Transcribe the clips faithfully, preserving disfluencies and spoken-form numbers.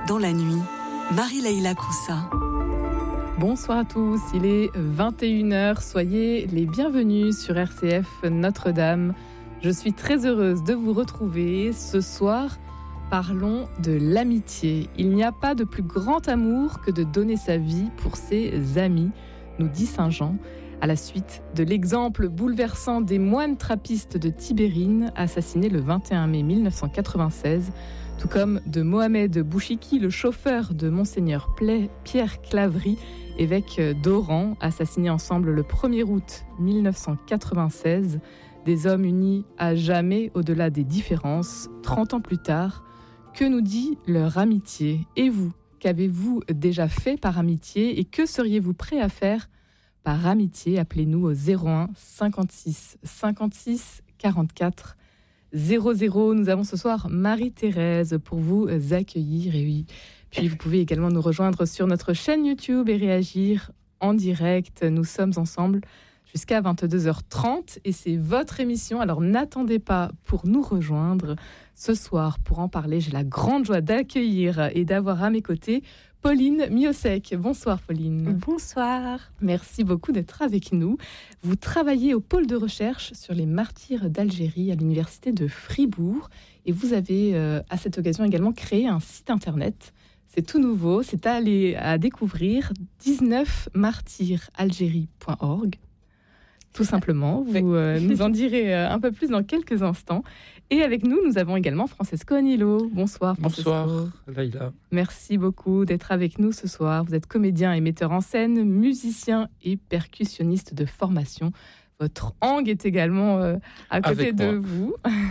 dans la nuit, Marie-Leila Coussa. Bonsoir à tous, il est vingt et une heures, soyez les bienvenus sur R C F Notre-Dame. Je suis très heureuse de vous retrouver. Ce soir, parlons de l'amitié. Il n'y a pas de plus grand amour que de donner sa vie pour ses amis, nous dit saint Jean, à la suite de l'exemple bouleversant des moines trappistes de Tibérine, assassinés le vingt et un mai mille neuf cent quatre-vingt-seize, tout comme de Mohamed Bouchiki, le chauffeur de Monseigneur Pierre Claverie, évêque d'Oran, assassinés ensemble le premier août mille neuf cent quatre-vingt-seize. Des hommes unis à jamais au-delà des différences. trente ans plus tard, que nous dit leur amitié ? Et vous, qu'avez-vous déjà fait par amitié et que seriez-vous prêt à faire par amitié ? Appelez-nous au zéro un cinquante-six cinquante-six quarante-quatre zéro zéro. Nous avons ce soir Marie-Thérèse pour vous accueillir. Et oui, puis vous pouvez également nous rejoindre sur notre chaîne YouTube et réagir en direct. Nous sommes ensemble jusqu'à vingt-deux heures trente et c'est votre émission. Alors n'attendez pas pour nous rejoindre. Ce soir, pour en parler, j'ai la grande joie d'accueillir et d'avoir à mes côtés Pauline Miosek. Bonsoir Pauline. Bonsoir. Merci beaucoup d'être avec nous. Vous travaillez au pôle de recherche sur les martyrs d'Algérie à l'université de Fribourg et vous avez euh, à cette occasion également créé un site internet. C'est tout nouveau, c'est à aller à découvrir dix-neuf martyrs algérie point org. Tout simplement, vous euh, nous en direz euh, un peu plus dans quelques instants. Et avec nous, nous avons également Francesco Agnello. Bonsoir Francesco. Bonsoir Leïla. Merci beaucoup d'être avec nous ce soir. Vous êtes comédien et metteur en scène, musicien et percussionniste de formation. Votre Ang est également euh, à côté avec de moi. vous.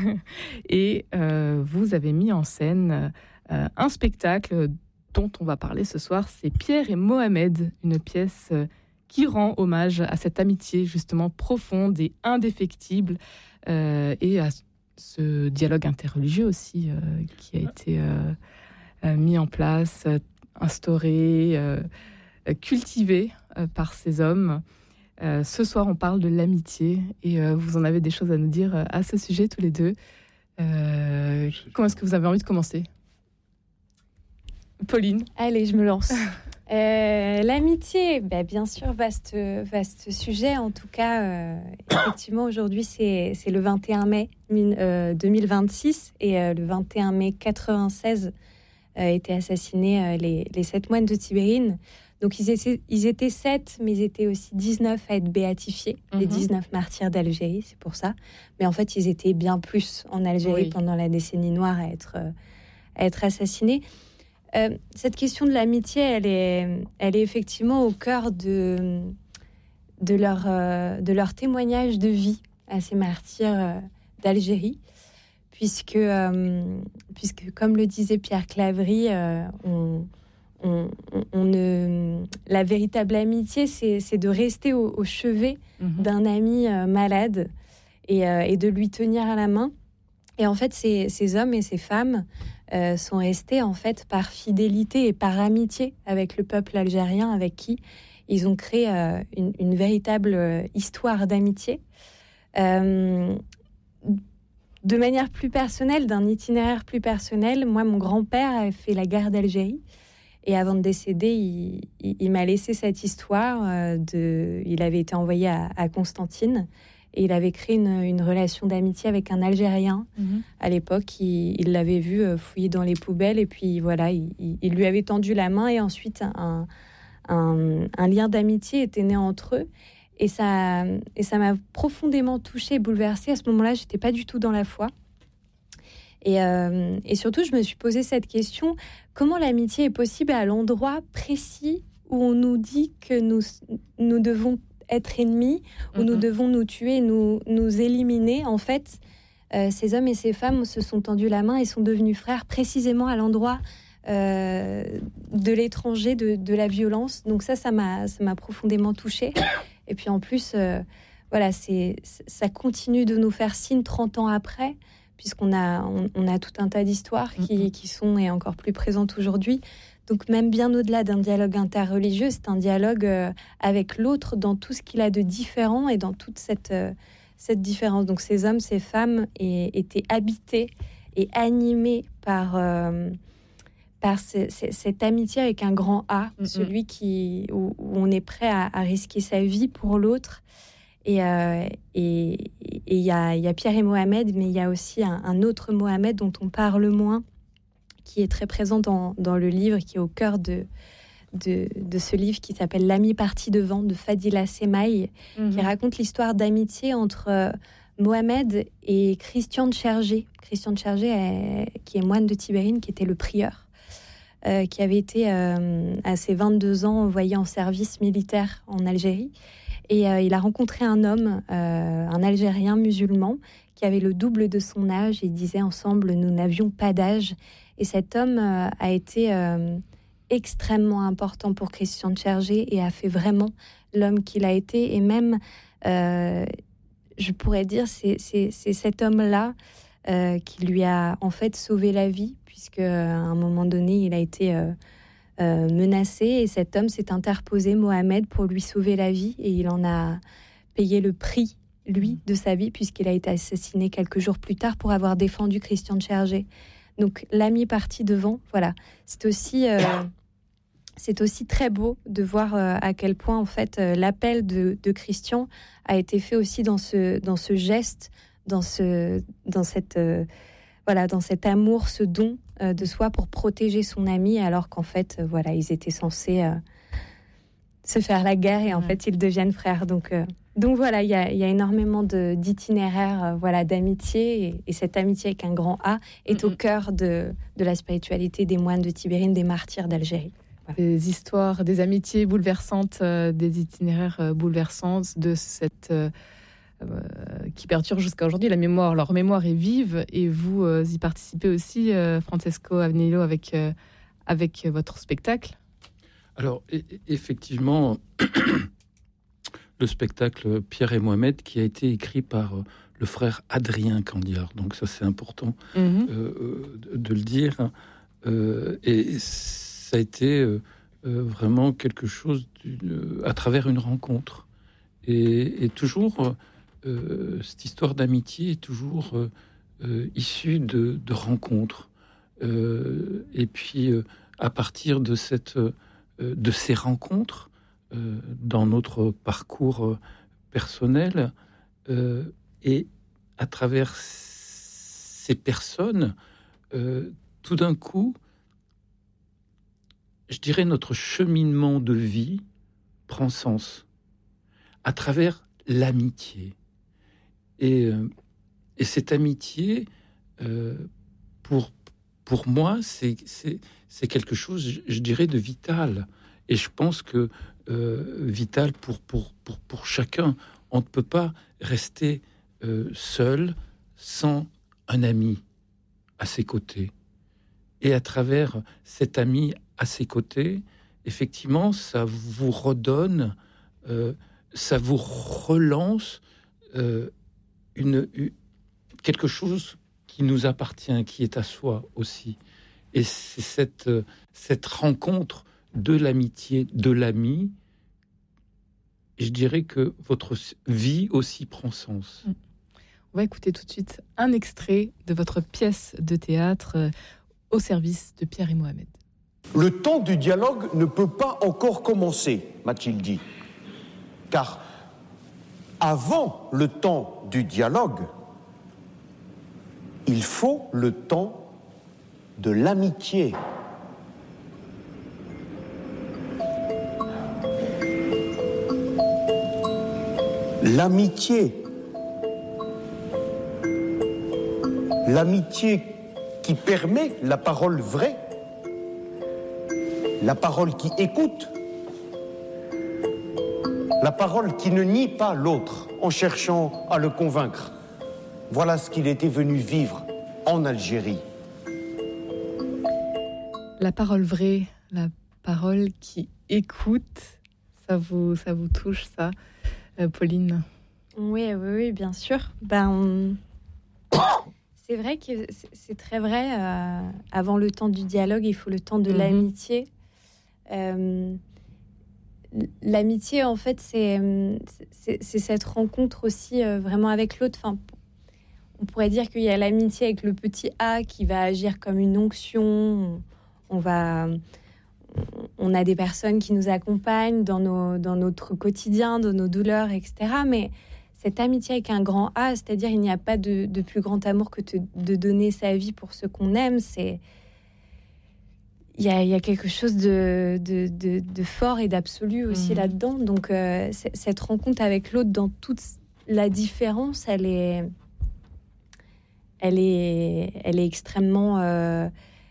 Et euh, vous avez mis en scène euh, un spectacle dont on va parler ce soir. C'est Pierre et Mohamed, une pièce euh, qui rend hommage à cette amitié justement profonde et indéfectible euh, et à ce dialogue interreligieux aussi euh, qui a été euh, euh, mis en place, euh, instauré, euh, cultivé euh, par ces hommes. Euh, ce soir, on parle de l'amitié et euh, vous en avez des choses à nous dire euh, à ce sujet tous les deux. Euh, comment est-ce que vous avez envie de commencer ? Pauline ? Allez, je me lance. Euh, l'amitié, bah, bien sûr, vaste, vaste sujet. En tout cas, euh, effectivement, aujourd'hui, c'est, c'est le vingt et un mai deux mille vingt-six et euh, le vingt et un mai quatre-vingt-seize euh, étaient assassinés euh, les, les sept moines de Tibérine. Donc, ils étaient, ils étaient sept, mais ils étaient aussi dix-neuf à être béatifiés, mm-hmm. les dix-neuf martyrs d'Algérie, c'est pour ça. Mais en fait, ils étaient bien plus en Algérie oui. pendant la décennie noire à être, euh, à être assassinés. Euh, cette question de l'amitié, elle est, elle est effectivement au cœur de, de, leur, euh, de leur témoignage de vie à ces martyrs euh, d'Algérie, puisque, euh, puisque, comme le disait Pierre Claverie, euh, on, on, on, on ne, la véritable amitié, c'est, c'est de rester au, au chevet mmh. d'un ami euh, malade et, euh, et de lui tenir à la main. Et en fait, ces, ces hommes et ces femmes euh, sont restés en fait par fidélité et par amitié avec le peuple algérien, avec qui ils ont créé euh, une, une véritable euh, histoire d'amitié. Euh, de manière plus personnelle, d'un itinéraire plus personnel, moi, mon grand-père a fait la guerre d'Algérie. Et avant de décéder, il, il, il m'a laissé cette histoire. Euh, de, il avait été envoyé à, à Constantine. Et il avait créé une, une relation d'amitié avec un Algérien. Mmh. À l'époque, il, il l'avait vu fouiller dans les poubelles. Et puis, voilà, il, il lui avait tendu la main. Et ensuite, un, un, un lien d'amitié était né entre eux. Et ça, et ça m'a profondément touchée et bouleversée. À ce moment-là, je n'étais pas du tout dans la foi. Et, euh, et surtout, je me suis posé cette question. Comment l'amitié est possible à l'endroit précis où on nous dit que nous, nous devons être ennemis, où mmh. nous devons nous tuer, nous, nous éliminer. En fait, euh, ces hommes et ces femmes se sont tendus la main et sont devenus frères précisément à l'endroit euh, de l'étranger, de, de la violence. Donc ça, ça m'a, ça m'a profondément touchée. Et puis en plus, euh, voilà, c'est, ça continue de nous faire signe trente ans après, puisqu'on a, on, on a tout un tas d'histoires qui, mmh. qui sont et encore plus présentes aujourd'hui. Donc même bien au-delà d'un dialogue interreligieux, c'est un dialogue euh, avec l'autre dans tout ce qu'il a de différent et dans toute cette, euh, cette différence. Donc ces hommes, ces femmes et, étaient habités et animés par, euh, par ce, c- cette amitié avec un grand A, Mm-mm. celui qui, où, où on est prêt à, à risquer sa vie pour l'autre. Et euh, et il y a, y a Pierre et Mohamed, mais il y a aussi un, un autre Mohamed dont on parle moins, qui est très présent dans, dans le livre, qui est au cœur de, de, de ce livre qui s'appelle L'ami parti devant de Fadila Semaï, Mhm. qui raconte l'histoire d'amitié entre euh, Mohamed et Christian de Chergé. Christian de Chergé, est- qui est moine de Tibérine, qui était le prieur, euh, qui avait été euh, à ses vingt-deux ans envoyé en service militaire en Algérie. Et euh, il a rencontré un homme, euh, un Algérien musulman, qui avait le double de son âge. Ils disaient ensemble, nous n'avions pas d'âge. Et cet homme euh, a été euh, extrêmement important pour Christian de Chergé et a fait vraiment l'homme qu'il a été. Et même, euh, je pourrais dire, c'est, c'est, c'est cet homme-là euh, qui lui a en fait sauvé la vie, puisque euh, à un moment donné, il a été euh, euh, menacé et cet homme s'est interposé, Mohamed, pour lui sauver la vie, et il en a payé le prix, lui, de sa vie, puisqu'il a été assassiné quelques jours plus tard pour avoir défendu Christian de Chergé. Donc l'ami parti devant, voilà, c'est aussi euh, c'est aussi très beau de voir euh, à quel point en fait euh, l'appel de, de Christian a été fait aussi dans ce dans ce geste, dans ce dans cette euh, voilà, dans cet amour, ce don euh, de soi pour protéger son ami, alors qu'en fait euh, voilà, ils étaient censés euh, se faire la guerre et en Ouais. fait ils deviennent frères. Donc euh, donc voilà, il y a, il y a énormément de, d'itinéraires, euh, voilà, d'amitié, et, et cette amitié avec un grand A est au Mhm. cœur de, de la spiritualité des moines de Tibérine, des martyrs d'Algérie. Des histoires, des amitiés bouleversantes, euh, des itinéraires euh, bouleversants de cette euh, euh, qui perdure jusqu'à aujourd'hui. La mémoire, leur mémoire est vive, et vous euh, y participez aussi, euh, Francesco Avenillo, avec euh, avec votre spectacle. Alors, e- e- effectivement, le spectacle Pierre et Mohamed, qui a été écrit par euh, le frère Adrien Candiard. Donc ça, c'est important Mhm. euh, de, de le dire. Euh, et ça a été euh, euh, vraiment quelque chose d'une- à travers une rencontre. Et, et toujours, euh, cette histoire d'amitié est toujours euh, euh, issue de, de rencontres. Euh, et puis, euh, à partir de, cette, euh, de ces rencontres, euh, dans notre parcours euh, personnel, euh, et à travers ces personnes, euh, tout d'un coup, je dirais, notre cheminement de vie prend sens à travers l'amitié. Et, euh, et cette amitié, euh, pour, pour moi, c'est, c'est, c'est quelque chose, je, je dirais, de vital. Et je pense que euh, vital pour, pour, pour, pour chacun. On ne peut pas rester euh, seul sans un ami à ses côtés. Et à travers cet ami à ses côtés, effectivement, ça vous redonne, euh, ça vous relance euh, une, une, quelque chose qui nous appartient, qui est à soi aussi. Et c'est cette, cette rencontre de l'amitié, de l'ami, je dirais que votre vie aussi prend sens. On va écouter tout de suite un extrait de votre pièce de théâtre euh, au service de Pierre et Mohamed. Le temps du dialogue ne peut pas encore commencer, m'a-t-il dit. Car avant le temps du dialogue, il faut le temps de l'amitié. L'amitié. L'amitié qui permet la parole vraie, la parole qui écoute, la parole qui ne nie pas l'autre en cherchant à le convaincre. Voilà ce qu'il était venu vivre en Algérie. La parole vraie, la parole qui écoute, ça vous, ça vous touche, ça, euh, Pauline? Oui, oui, oui, bien sûr. Ben, on... c'est vrai que c'est, c'est très vrai. Euh, avant le temps du dialogue, il faut le temps de Mhm. l'amitié. Euh, l'amitié, en fait, c'est, c'est, c'est cette rencontre aussi euh, vraiment avec l'autre. Enfin, on pourrait dire qu'il y a l'amitié avec le petit A qui va agir comme une onction. on va, on a des personnes qui nous accompagnent dans nos, dans notre quotidien, dans nos douleurs, et cetera. Mais cette amitié avec un grand A, c'est-à-dire il n'y a pas de, de plus grand amour que te, de donner sa vie pour ce qu'on aime. C'est il y a, il y a quelque chose de, de, de, de fort et d'absolu aussi mmh. là-dedans. Donc euh, cette rencontre avec l'autre dans toute la différence, elle est, elle est, elle est extrêmement euh,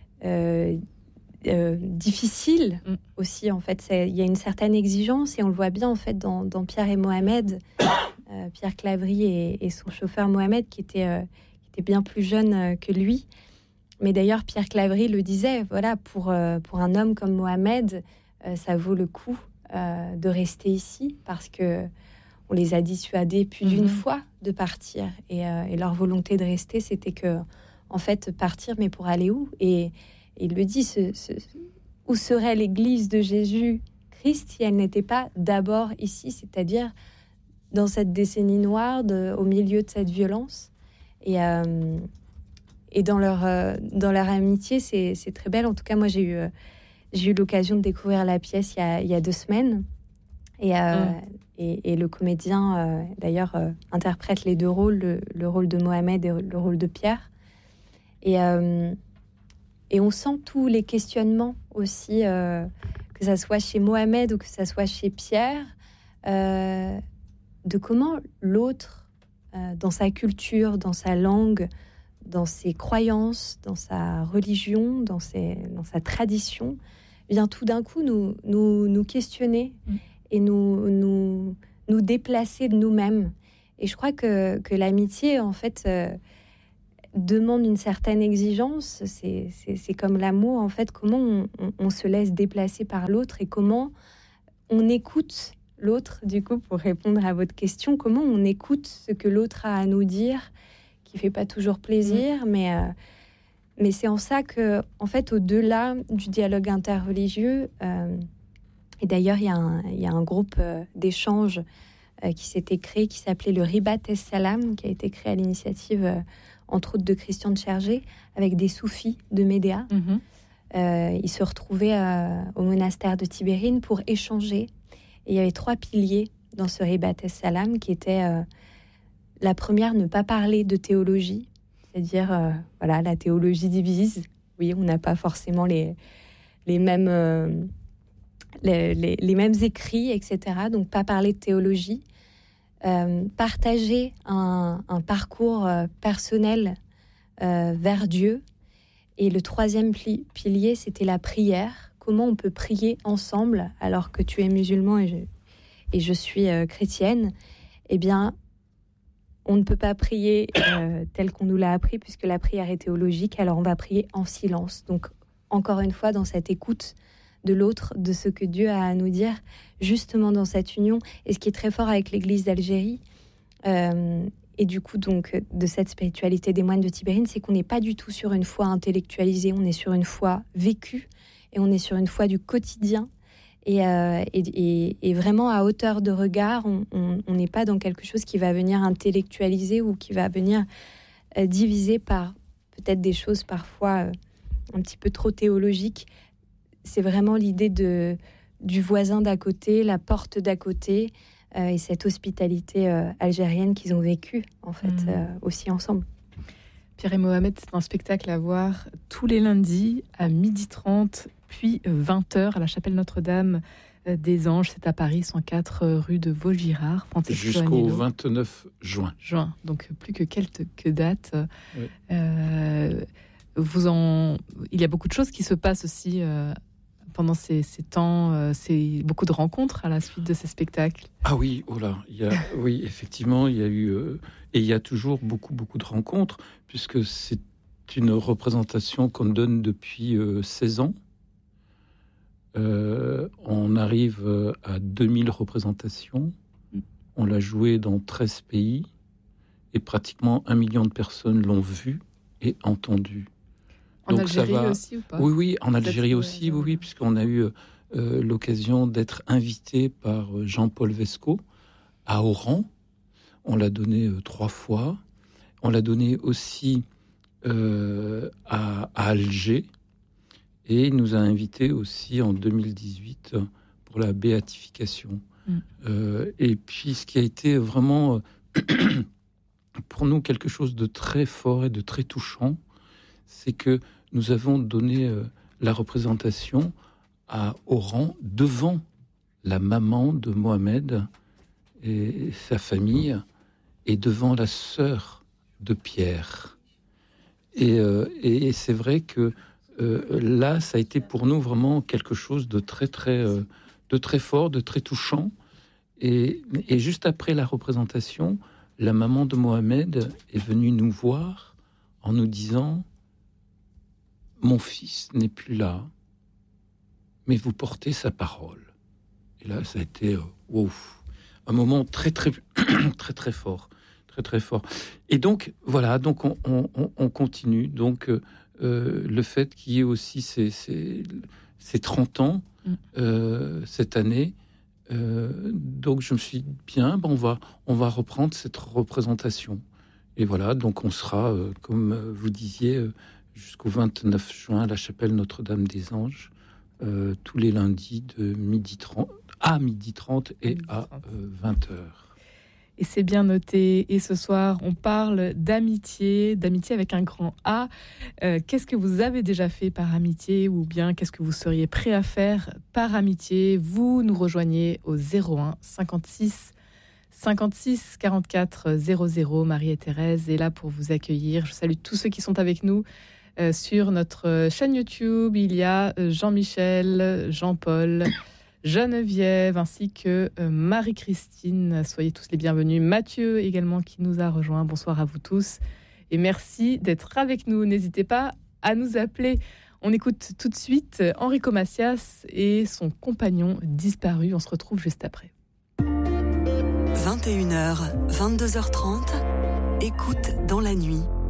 euh, euh, difficile mmh. aussi. En fait, c'est, il y a une certaine exigence et on le voit bien en fait dans, dans Pierre et Mohamed. Euh, Pierre Clavry et, et son chauffeur Mohamed, qui était, euh, qui était bien plus jeune euh, que lui. Mais d'ailleurs, Pierre Clavry le disait, voilà, pour, euh, pour un homme comme Mohamed, euh, ça vaut le coup euh, de rester ici parce que on les a dissuadés plus mmh. d'une fois de partir. Et, euh, et leur volonté de rester, c'était que, en fait, partir, mais pour aller où ? Et, et il le dit, ce, ce, où serait l'Église de Jésus-Christ si elle n'était pas d'abord ici, c'est-à-dire dans cette décennie noire, de, au milieu de cette violence. Et, euh, et dans, leur, euh, dans leur amitié, c'est, c'est très belle. En tout cas, moi, j'ai eu, euh, j'ai eu l'occasion de découvrir la pièce il y a, il y a deux semaines. Et, euh, mmh. et, et le comédien, euh, d'ailleurs, euh, interprète les deux rôles, le, le rôle de Mohamed et le rôle de Pierre. Et, euh, et on sent tous les questionnements aussi, euh, que ça soit chez Mohamed ou que ça soit chez Pierre, euh, de comment l'autre, euh, dans sa culture, dans sa langue, dans ses croyances, dans sa religion, dans, ses, dans sa tradition, vient tout d'un coup nous, nous, nous questionner mmh. et nous, nous, nous déplacer de nous-mêmes. Et je crois que, que l'amitié, en fait, euh, demande une certaine exigence. C'est, c'est, c'est comme l'amour, en fait, comment on, on, on se laisse déplacer par l'autre et comment on écoute l'autre, du coup, pour répondre à votre question, comment on écoute ce que l'autre a à nous dire, qui fait pas toujours plaisir, mmh. mais, euh, mais c'est en ça que, en fait, au-delà du dialogue interreligieux, euh, et d'ailleurs, il y a un, il y a un groupe euh, d'échange euh, qui s'était créé, qui s'appelait le Ribat es Salam, qui a été créé à l'initiative, euh, entre autres, de Christian de Chergé, avec des soufis de Médéa. Mmh. Euh, ils se retrouvaient euh, au monastère de Tibérine pour échanger. Et il y avait trois piliers dans ce Ribat es Salam qui étaient euh, la première, ne pas parler de théologie, c'est-à-dire euh, voilà, la théologie divise. Oui, on n'a pas forcément les, les, mêmes, euh, les, les, les mêmes écrits, et cetera. Donc, pas parler de théologie. Euh, partager un, un parcours euh, personnel euh, vers Dieu. Et le troisième pli- pilier, c'était la prière. Comment on peut prier ensemble alors que tu es musulman et je, et je suis euh, chrétienne ? Eh bien, on ne peut pas prier euh, tel qu'on nous l'a appris puisque la prière est théologique, alors on va prier en silence. Donc, encore une fois, dans cette écoute de l'autre, de ce que Dieu a à nous dire, justement dans cette union. Et ce qui est très fort avec l'Église d'Algérie, euh, et du coup, donc, de cette spiritualité des moines de Tibérine, c'est qu'on n'est pas du tout sur une foi intellectualisée, on est sur une foi vécue. Et on est sur une foi du quotidien. Et, euh, et, et, et vraiment, à hauteur de regard, on n'est pas dans quelque chose qui va venir intellectualiser ou qui va venir euh, diviser par peut-être des choses parfois euh, un petit peu trop théologiques. C'est vraiment l'idée de, du voisin d'à côté, la porte d'à côté, euh, et cette hospitalité euh, algérienne qu'ils ont vécue, en fait, mmh. euh, aussi ensemble. Pierre et Mohamed, c'est un spectacle à voir tous les lundis à midi trente, puis vingt heures à la chapelle Notre-Dame des Anges. C'est à Paris, cent quatre rue de Vaugirard. Jusqu'au vingt-neuf juin. Juin, donc plus que quelques dates. Oui. Euh, vous en... Il y a beaucoup de choses qui se passent aussi euh, pendant ces, ces temps. Euh, c'est beaucoup de rencontres à la suite de ces spectacles. Ah oui, oh là, il y a, oui, effectivement, il y a eu... Euh, et il y a toujours beaucoup, beaucoup de rencontres, puisque c'est une représentation qu'on donne depuis euh, seize ans. Euh, on arrive à deux mille représentations. On l'a joué dans treize pays. Et pratiquement un million de personnes l'ont vu et entendu. En Donc Algérie ça va... aussi ou pas ? Oui, oui, en Algérie aussi, oui, oui, puisqu'on a eu euh, l'occasion d'être invité par Jean-Paul Vesco à Oran. On l'a donné euh, trois fois. On l'a donné aussi euh, à, à Alger. Et il nous a invités aussi en deux mille dix-huit pour la béatification. Mmh. Euh, et puis, ce qui a été vraiment pour nous quelque chose de très fort et de très touchant, c'est que nous avons donné euh, la représentation à Oran devant la maman de Mohamed et sa famille et devant la sœur de Pierre. Et, euh, et, et c'est vrai que euh, là, ça a été pour nous vraiment quelque chose de très, très, euh, de très fort, de très touchant. Et, et juste après la représentation, la maman de Mohamed est venue nous voir en nous disant « Mon fils n'est plus là, mais vous portez sa parole. » Et là, ça a été euh, wow, un moment très, très, très, très fort. Très, très fort. Et donc, voilà, donc on, on, on continue. Donc, euh, le fait qu'il y ait aussi ces, ces, ces trente ans euh, cette année, euh, donc je me suis dit, bien, ben on, va, on va reprendre cette représentation. Et voilà, donc on sera, euh, comme vous disiez, euh, jusqu'au vingt-neuf juin à la chapelle Notre-Dame des Anges, euh, tous les lundis de midi trente, à midi trente et à euh, vingt heures. Et c'est bien noté. Et ce soir, on parle d'amitié, d'amitié avec un grand A. Euh, qu'est-ce que vous avez déjà fait par amitié, ou bien qu'est-ce que vous seriez prêt à faire par amitié? Vous nous rejoignez au zéro un cinquante-six cinquante-six quarante-quatre zéro zéro. Marie et Thérèse est là pour vous accueillir. Je salue tous ceux qui sont avec nous euh, sur notre chaîne YouTube. Il y a Jean-Michel, Jean-Paul, Geneviève, ainsi que euh, Marie-Christine. Soyez tous les bienvenus. Mathieu également qui nous a rejoint. Bonsoir à vous tous et merci d'être avec nous. N'hésitez pas à nous appeler. On écoute tout de suite Enrico Macias et son compagnon disparu. On se retrouve juste après. vingt et une heures, vingt-deux heures trente, écoute dans la nuit.